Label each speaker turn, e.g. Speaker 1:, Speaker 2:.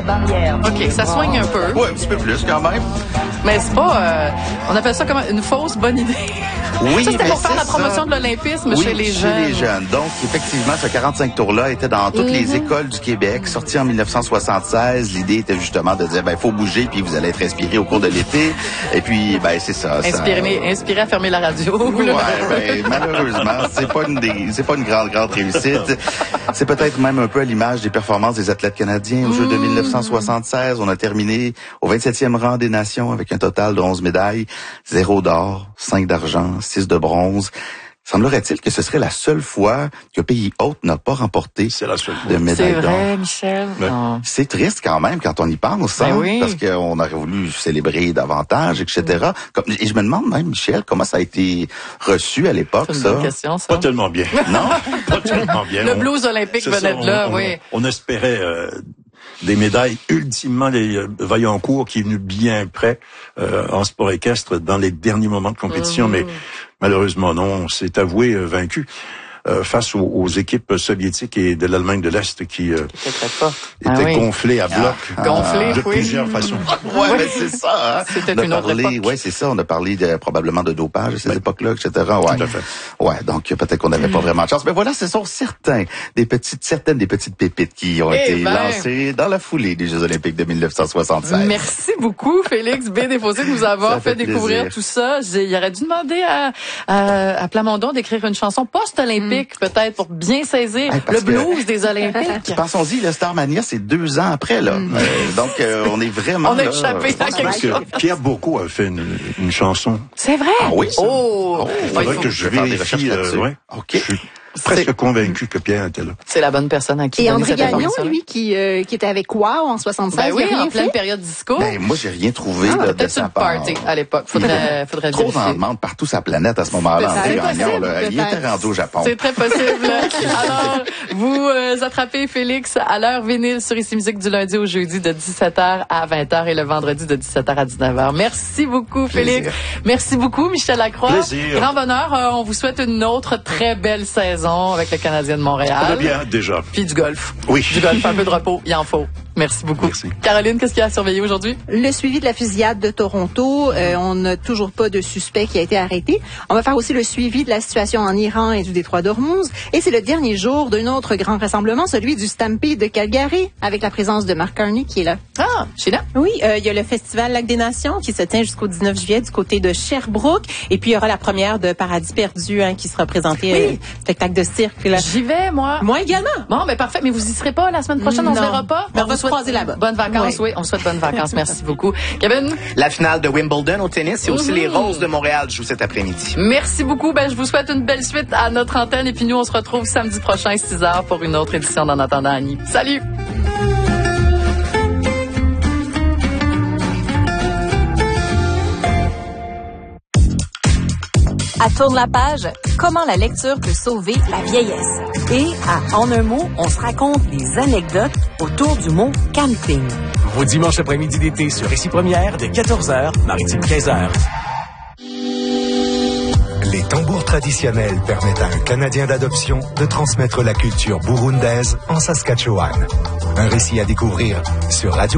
Speaker 1: OK, ça soigne un peu.
Speaker 2: Oui, un petit peu plus quand même.
Speaker 1: Mais c'est pas... on appelle ça comme une fausse bonne idée.
Speaker 2: Oui,
Speaker 1: ça, c'était pour faire la
Speaker 2: ça.
Speaker 1: promotion de l'olympisme chez les jeunes.
Speaker 2: Chez les jeunes. Donc, effectivement, ce 45 tours-là était dans toutes les écoles du Québec, sorti en 1976. L'idée était justement de dire, faut bouger, puis vous allez être inspiré au cours de l'été. Et puis, c'est ça.
Speaker 1: Inspiré à fermer la radio.
Speaker 2: Ouais, malheureusement, c'est pas une grande réussite. C'est peut-être même un peu à l'image des performances des athlètes canadiens aux Jeux de 1976. On a terminé au 27e rang des nations avec un total de 11 médailles, 0 d'or, 5 d'argent, 6 de bronze. Semblerait-il que ce serait la seule fois qu'un pays hôte n'a pas remporté de médaille d'or.
Speaker 1: C'est vrai, Michel. Non.
Speaker 2: C'est triste quand même quand on y pense, parce qu'on aurait voulu célébrer davantage, etc. Et je me demande même, Michel, comment ça a été reçu à l'époque,
Speaker 1: c'est une bonne question, ça.
Speaker 3: Pas tellement bien.
Speaker 2: Non?
Speaker 3: Pas tellement bien.
Speaker 1: Le blues olympique venait de là, oui.
Speaker 3: On espérait des médailles. Ultimement, les Vaillancourt qui est venu bien près en sport équestre dans les derniers moments de compétition, mais malheureusement non, on s'est avoué vaincu face aux équipes soviétiques et de l'Allemagne de l'Est qui étaient gonflées à bloc de plusieurs façons.
Speaker 2: Ouais, mais c'est ça. Hein?
Speaker 1: C'était une autre époque.
Speaker 2: Ouais, c'est ça. On a parlé probablement de dopage à ces époques-là, etc. Ouais.
Speaker 3: Tout à fait.
Speaker 2: Ouais, donc peut-être qu'on n'avait pas vraiment de chance. Mais voilà, ce sont certaines des petites pépites qui ont été lancées dans la foulée des Jeux olympiques de 1976.
Speaker 1: Merci beaucoup, Félix B. Desfossés, de nous avoir fait découvrir tout ça. Il aurait dû demander à Plamondon d'écrire une chanson post-olympique, peut-être, pour bien saisir le blues des Olympiques.
Speaker 2: Pensons-y, le Starmania, c'est 2 ans après, là. Donc, on est vraiment...
Speaker 1: On a échappé à quelque chose.
Speaker 3: Pierre Bourgault a fait une chanson.
Speaker 1: C'est vrai?
Speaker 2: Ah oui?
Speaker 3: Il faudrait que je vérifie.
Speaker 2: OK.
Speaker 3: Je suis presque convaincu que Pierre était là.
Speaker 1: C'est la bonne personne à qui.
Speaker 4: Et André Gagnon, lui, qui était avec Wow en 76.
Speaker 1: Ben oui, en pleine période disco.
Speaker 2: Moi, j'ai rien trouvé de
Speaker 1: sa part. Peut-être une party à l'époque. Faudrait
Speaker 2: trop
Speaker 1: vérifier.
Speaker 2: en demande partout sa planète à ce moment-là. André Gagnon, il était rendu au Japon.
Speaker 1: C'est très possible. Alors, vous attrapez Félix à l'heure vinyle sur Ici Musique du lundi au jeudi de 17h à 20h et le vendredi de 17h à 19h. Merci beaucoup, Félix. Merci beaucoup, Michel Lacroix.
Speaker 3: Plaisir.
Speaker 1: Grand bonheur. On vous souhaite une autre très belle saison avec le Canadien de Montréal.
Speaker 3: Ça va bien, déjà.
Speaker 1: Puis du golf.
Speaker 3: Oui.
Speaker 1: Du golf, un peu de repos, il en faut. Merci beaucoup.
Speaker 3: Merci.
Speaker 1: Caroline, qu'est-ce qu'il y a à surveiller aujourd'hui?
Speaker 4: Le suivi de la fusillade de Toronto. On n'a toujours pas de suspect qui a été arrêté. On va faire aussi le suivi de la situation en Iran et du détroit d'Ormuz. Et c'est le dernier jour d'un autre grand rassemblement, celui du Stampede de Calgary, avec la présence de Mark Carney qui est là.
Speaker 1: Ah, Sheila?
Speaker 5: Oui, il y a le Festival Lac des Nations qui se tient jusqu'au 19 juillet du côté de Sherbrooke. Et puis, il y aura la première de Paradis perdu qui sera présentée, spectacle de cirque. Là.
Speaker 1: J'y vais, moi.
Speaker 5: Moi également.
Speaker 1: Bon, ben parfait. Mais vous y serez pas la semaine prochaine, on se verra pas?
Speaker 5: On va se croiser là-bas.
Speaker 1: Bonnes vacances, oui. On vous souhaite bonnes vacances. Merci beaucoup. Kevin?
Speaker 6: La finale de Wimbledon au tennis, c'est aussi les Roses de Montréal jouent cet après-midi.
Speaker 1: Merci beaucoup. Ben, je vous souhaite une belle suite à notre antenne. Et puis nous, on se retrouve samedi prochain, 6h, pour une autre édition d'En attendant Annie. Salut!
Speaker 7: À Tourne la page, comment la lecture peut sauver la vieillesse. Et à En un mot, on se raconte des anecdotes autour du mot camping.
Speaker 8: Vos dimanches après-midi d'été sur Ici Première de 14h, Maritime 15h.
Speaker 9: Les tambours traditionnels permettent à un Canadien d'adoption de transmettre la culture burundaise en Saskatchewan. Un récit à découvrir sur Radio